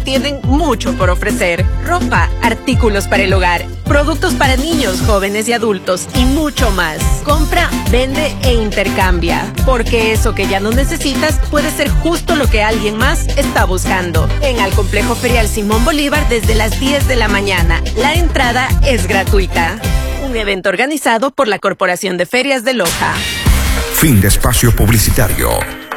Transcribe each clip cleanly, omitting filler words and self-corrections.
tienen mucho por ofrecer. Ropa, artículos para el hogar, productos para niños, jóvenes y adultos y mucho más. Compra, vende e intercambia, porque eso que ya no necesitas puede ser justo lo que alguien más está buscando. En el Complejo Ferial Simón Bolívar desde las 10 de la mañana. La entrada es gratuita. Un evento organizado por la Corporación de Ferias de Loja. Fin de espacio publicitario.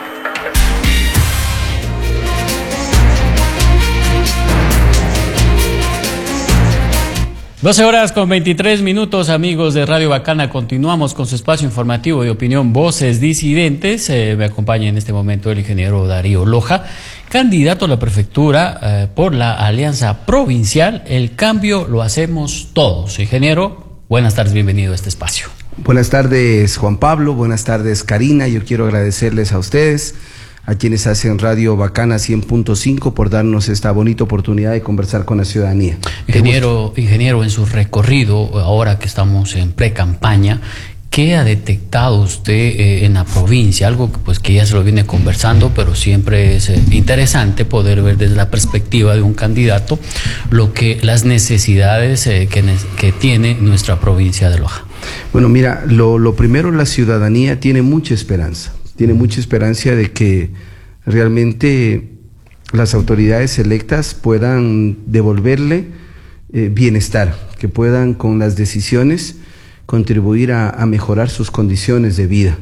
Doce horas con 23 minutos, amigos de Radio Bacana. Continuamos con su espacio informativo de opinión Voces Disidentes. Me acompaña en este momento el ingeniero Darío Loja, candidato a la prefectura por la Alianza Provincial. El cambio lo hacemos todos. Ingeniero, buenas tardes, bienvenido a este espacio. Buenas tardes, Juan Pablo. Buenas tardes, Karina. Yo quiero agradecerles a ustedes, a quienes hacen Radio Bacana 100.5 por darnos esta bonita oportunidad de conversar con la ciudadanía. Ingeniero, en su recorrido, ahora que estamos en pre-campaña, ¿qué ha detectado usted en la provincia? Algo que ya se lo viene conversando, pero siempre es interesante poder ver desde la perspectiva de un candidato las necesidades que tiene nuestra provincia de Loja. Bueno, mira, lo primero, la ciudadanía tiene mucha esperanza. Tiene mucha esperanza de que realmente las autoridades electas puedan devolverle bienestar, que puedan con las decisiones contribuir a mejorar sus condiciones de vida.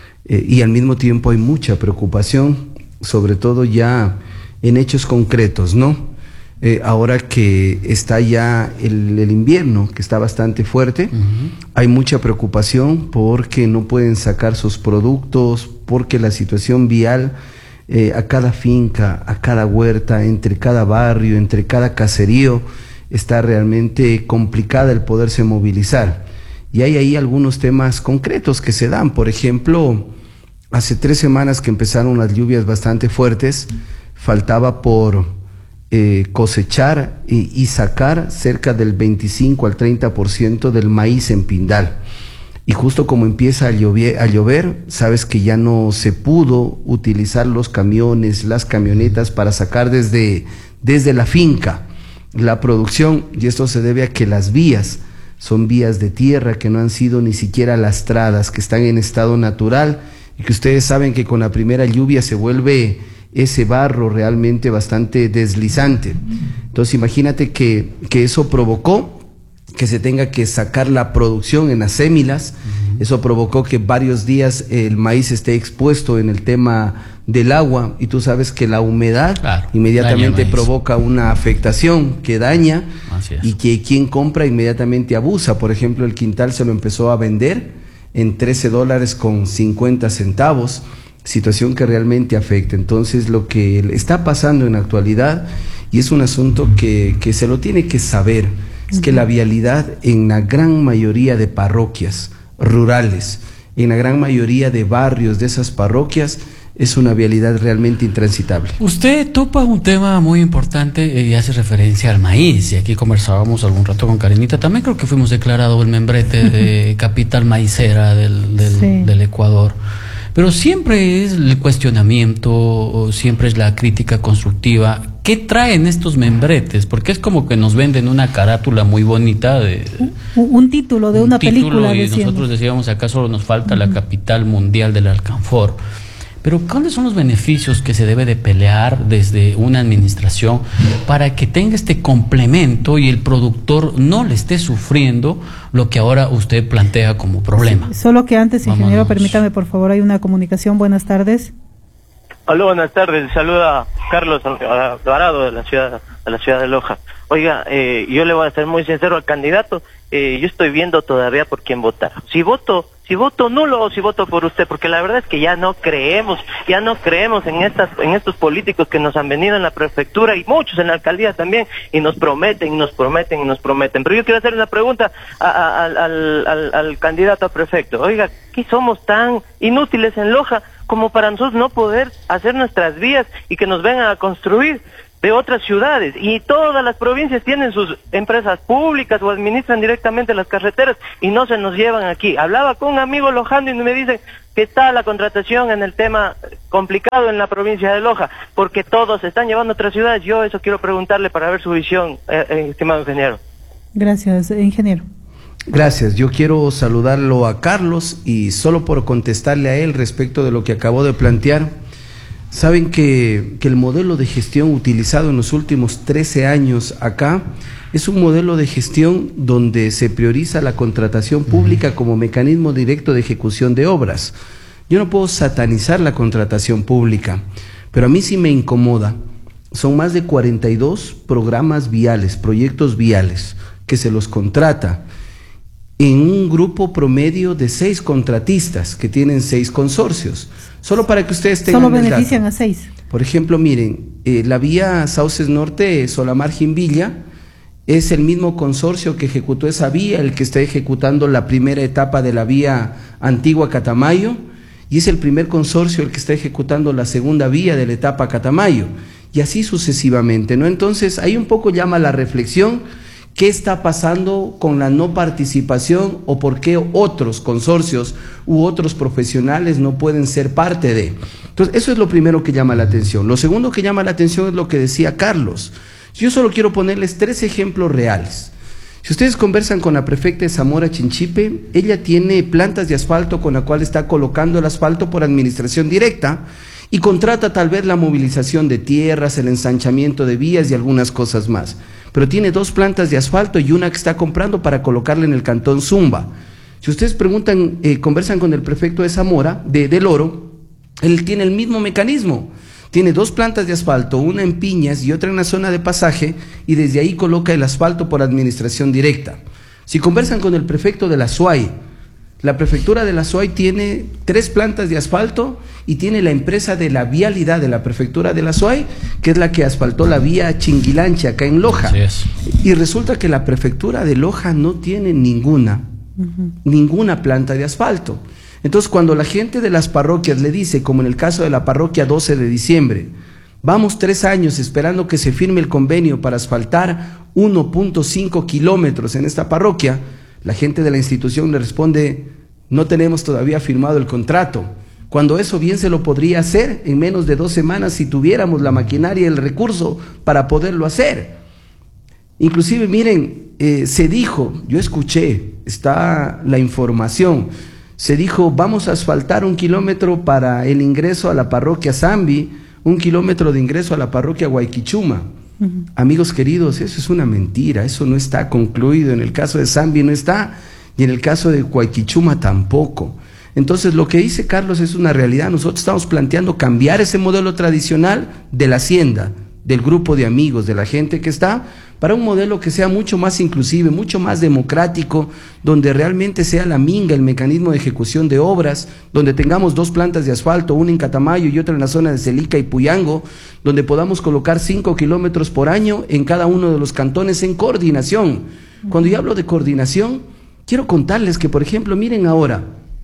Y al mismo tiempo hay mucha preocupación, sobre todo ya en hechos concretos, ¿no? Ahora que está ya el invierno, que está bastante fuerte, hay mucha preocupación porque no pueden sacar sus productos, porque la situación vial a cada finca, a cada huerta, entre cada barrio, entre cada caserío, está realmente complicada el poderse movilizar. Y hay ahí algunos temas concretos que se dan. Por ejemplo, hace 3 semanas que empezaron las lluvias bastante fuertes, faltaba por cosechar y sacar cerca del 25 al 30% del maíz en Pindal. Y justo como empieza a llover, sabes que ya no se pudo utilizar los camiones, las camionetas para sacar desde la finca la producción, y esto se debe a que las vías son vías de tierra que no han sido ni siquiera lastradas, que están en estado natural, y que ustedes saben que con la primera lluvia se vuelve ese barro realmente bastante deslizante. Entonces imagínate que eso provocó que se tenga que sacar la producción en las sémilas. Eso provocó que varios días el maíz esté expuesto en el tema del agua, y tú sabes que la humedad inmediatamente provoca una afectación que daña, y que quien compra inmediatamente abusa. Por ejemplo, el quintal se lo empezó a vender en $13.50, situación que realmente afecta. Entonces, lo que está pasando en la actualidad, y es un asunto que se lo tiene que saber, es que la vialidad en la gran mayoría de parroquias rurales, en la gran mayoría de barrios de esas parroquias, es una vialidad realmente intransitable. Usted topa un tema muy importante y hace referencia al maíz, y aquí conversábamos algún rato con Karinita. También creo que fuimos declarado el membrete de capital maicera del Ecuador. Pero siempre es el cuestionamiento, siempre es la crítica constructiva. ¿Qué traen estos membretes? Porque es como que nos venden una carátula muy bonita de un título de una película. Y nosotros decíamos, acá solo nos falta la capital mundial del alcanfor. Pero ¿cuáles son los beneficios que se debe de pelear desde una administración para que tenga este complemento y el productor no le esté sufriendo lo que ahora usted plantea como problema? Sí, solo que antes, ingeniero, permítame por favor, hay una comunicación. Buenas tardes. Aló, buenas tardes. Saluda Carlos Alvarado de la ciudad de Loja. Oiga, yo le voy a ser muy sincero al candidato. Yo estoy viendo todavía por quién votar. Si voto nulo o si voto por usted, porque la verdad es que ya no creemos en estos políticos que nos han venido en la prefectura y muchos en la alcaldía también, y nos prometen. Pero yo quiero hacer una pregunta al candidato a prefecto. Oiga, ¿qué somos tan inútiles en Loja como para nosotros no poder hacer nuestras vías y que nos vengan a construir de otras ciudades? Y todas las provincias tienen sus empresas públicas o administran directamente las carreteras y no se nos llevan aquí. Hablaba con un amigo lojano y me dice que está la contratación en el tema complicado en la provincia de Loja, porque todos se están llevando a otras ciudades. Yo eso quiero preguntarle para ver su visión, estimado ingeniero. Gracias, ingeniero. Gracias. Yo quiero saludarlo a Carlos y solo por contestarle a él respecto de lo que acabó de plantear. Saben que el modelo de gestión utilizado en los últimos 13 años acá es un modelo de gestión donde se prioriza la contratación pública como mecanismo directo de ejecución de obras. Yo no puedo satanizar la contratación pública, pero a mí sí me incomoda. Son más de 42 programas viales, proyectos viales, que se los contrata en un grupo promedio de 6 contratistas que tienen 6 consorcios. Solo para que ustedes tengan Solo benefician a 6. Por ejemplo, miren, la vía Sauces Norte, Solamar Jimbilla, es el mismo consorcio que ejecutó esa vía, el que está ejecutando la primera etapa de la vía Antigua Catamayo, y es el primer consorcio el que está ejecutando la segunda vía de la etapa Catamayo, y así sucesivamente, ¿no? Entonces, ahí un poco llama la reflexión. ¿Qué está pasando con la no participación o por qué otros consorcios u otros profesionales no pueden ser parte de? Entonces, eso es lo primero que llama la atención. Lo segundo que llama la atención es lo que decía Carlos. Yo solo quiero ponerles 3 ejemplos reales. Si ustedes conversan con la prefecta de Zamora Chinchipe, ella tiene plantas de asfalto con la cual está colocando el asfalto por administración directa y contrata tal vez la movilización de tierras, el ensanchamiento de vías y algunas cosas más. Pero tiene 2 plantas de asfalto y una que está comprando para colocarla en el cantón Zumba. Si ustedes preguntan, conversan con el prefecto de Zamora, del Oro, él tiene el mismo mecanismo. Tiene 2 plantas de asfalto, una en Piñas y otra en la zona de pasaje, y desde ahí coloca el asfalto por administración directa. Si conversan con el prefecto de la SUAY, la prefectura de la SUAY tiene 3 plantas de asfalto y tiene la empresa de la vialidad de la prefectura de la SUAY, que es la que asfaltó la vía Chinguilanche acá en Loja. Así es. Y resulta que la prefectura de Loja no tiene ninguna planta de asfalto. Entonces, cuando la gente de las parroquias le dice, como en el caso de la parroquia 12 de diciembre, vamos 3 años esperando que se firme el convenio para asfaltar 1.5 kilómetros en esta parroquia, la gente de la institución le responde, no tenemos todavía firmado el contrato, cuando eso bien se lo podría hacer en menos de 2 semanas si tuviéramos la maquinaria y el recurso para poderlo hacer. Inclusive, miren, se dijo, yo escuché, está la información, se dijo, vamos a asfaltar 1 kilómetro para el ingreso a la parroquia Zambi, 1 kilómetro de ingreso a la parroquia Guayquichuma. Amigos queridos, eso es una mentira, eso no está concluido. En el caso de Zambi no está, y en el caso de Guayquichuma tampoco. Entonces, lo que dice Carlos es una realidad. Nosotros estamos planteando cambiar ese modelo tradicional de la hacienda, del grupo de amigos, de la gente que está, para un modelo que sea mucho más inclusive, mucho más democrático, donde realmente sea la minga el mecanismo de ejecución de obras, donde tengamos 2 plantas de asfalto, una en Catamayo y otra en la zona de Celica y Puyango, donde podamos colocar 5 kilómetros por año en cada uno de los cantones en coordinación. Cuando yo hablo de coordinación, quiero contarles que, por ejemplo, miren ahora,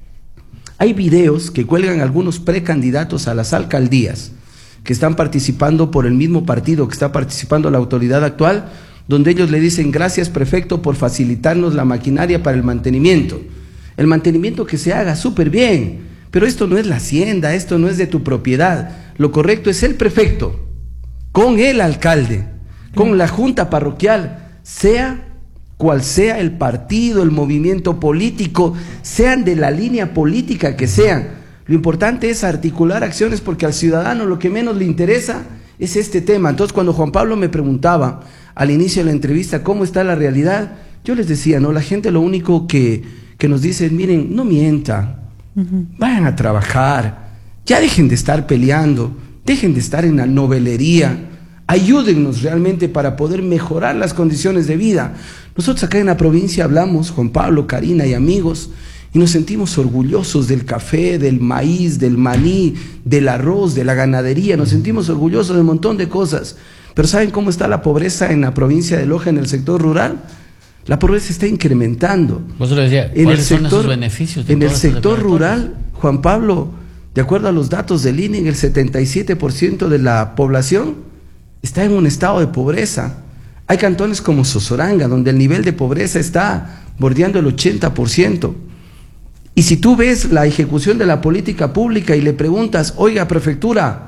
hay videos que cuelgan algunos precandidatos a las alcaldías, que están participando por el mismo partido que está participando la autoridad actual, donde ellos le dicen, gracias prefecto por facilitarnos la maquinaria para el mantenimiento. El mantenimiento que se haga súper bien, pero esto no es la hacienda, esto no es de tu propiedad. Lo correcto es el prefecto, con el alcalde, con la junta parroquial, sea cual sea el partido, el movimiento político, sean de la línea política que sean. Lo importante es articular acciones, porque al ciudadano lo que menos le interesa es este tema. Entonces, cuando Juan Pablo me preguntaba al inicio de la entrevista cómo está la realidad, yo les decía, no, la gente lo único que nos dice es, miren, no mientan, vayan a trabajar, ya dejen de estar peleando, dejen de estar en la novelería, ayúdennos realmente para poder mejorar las condiciones de vida. Nosotros acá en la provincia hablamos, Juan Pablo, Karina y amigos, y nos sentimos orgullosos del café, del maíz, del maní, del arroz, de la ganadería. Nos sentimos orgullosos de un montón de cosas. Pero ¿saben cómo está la pobreza en la provincia de Loja, en el sector rural? La pobreza está incrementando. Vos le decía, ¿cuáles son esos beneficios? En el sector rural, Juan Pablo, de acuerdo a los datos del INE, el 77% de la población está en un estado de pobreza. Hay cantones como Sozoranga, donde el nivel de pobreza está bordeando el 80%. Y si tú ves la ejecución de la política pública y le preguntas, oiga, prefectura,